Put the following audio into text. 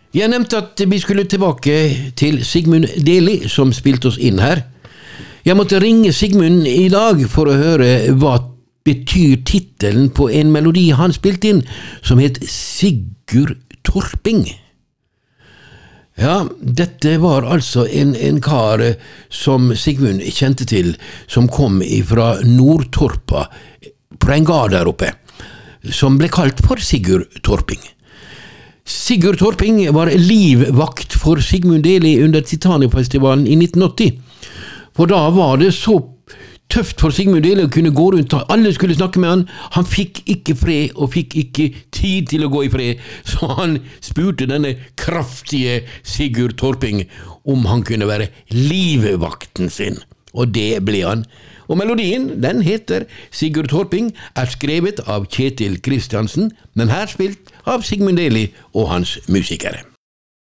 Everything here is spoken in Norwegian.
Jeg nevnte at vi skulle tilbake til Sigmund Deli, som spilte oss inn her. Jeg måtte ringe Sigmund i dag for å høre hva betyr titelen på en melodi han spilte inn, som het Sigurd Torping. Ja, dette var altså en kar som Sigmund kjente til, som kom fra Nordtorpa, på en gard der oppe, som ble kalt for Sigurd Torping. Sigurd Torping var livvakt for Sigmund Deli under Titanic-festivalen i 1980. For da var det så tøft for Sigmund Deli å kunne gå rundt, alle skulle snakke med han. Han fikk ikke fred og fikk ikke tid til å gå i fred, så han spurte denne kraftige Sigurd Torping om han kunne være livvakten sin. Og det ble han. Og melodien, den heter Sigurd Torping, skrevet av Kjetil Kristiansen, men her spilt av Sigmund Deli og hans musikere.